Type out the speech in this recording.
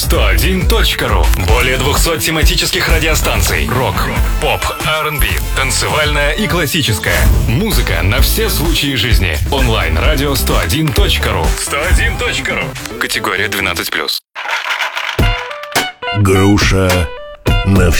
101.ru. Более 200 тематических радиостанций. Рок, поп, R&B, танцевальная и классическая. Музыка на все случаи жизни. Онлайн-радио 101.ru. 101.ru. Категория 12+. Груша на